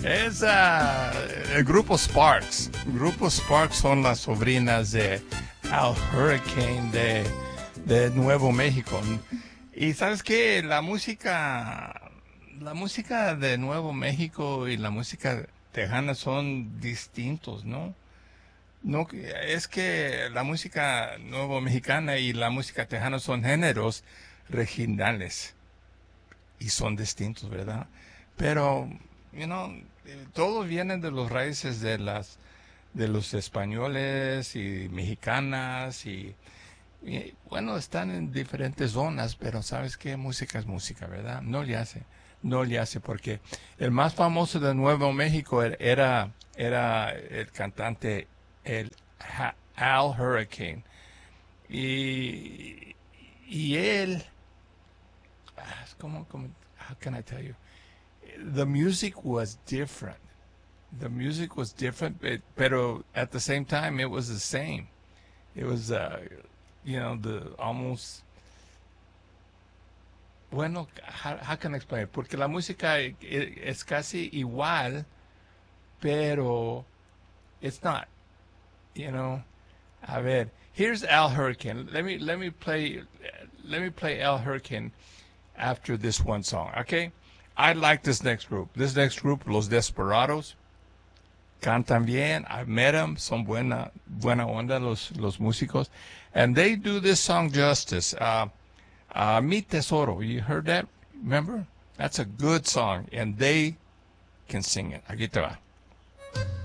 Es el grupo Sparks. El grupo Sparks son las sobrinas de Al Hurricane de Nuevo México. Y sabes qué, la música de Nuevo México y la música tejana son distintos, ¿no? No, es que la música nuevo mexicana y la música tejana son géneros regionales y son distintos, ¿verdad? Pero, todos vienen de los raíces de los españoles y mexicanas y, bueno, están en diferentes zonas, pero sabes qué, música es música, ¿verdad? No le hace porque el más famoso de Nuevo México era el cantante Al Hurricane y él, how can I tell you? The music was different. The music was different, pero at the same time it was the same. It was, the almost. Bueno, how can I explain it? Porque la música es casi igual, pero it's not. A ver, here's Al Hurricane. Let me play Al Hurricane after this one song, okay? I like this next group. This next group, Los Desperados, cantan bien. I've met them. Son buena onda los músicos, and they do this song justice. Mi Tesoro. You heard that? Remember? That's a good song, and they can sing it. Aquí te va.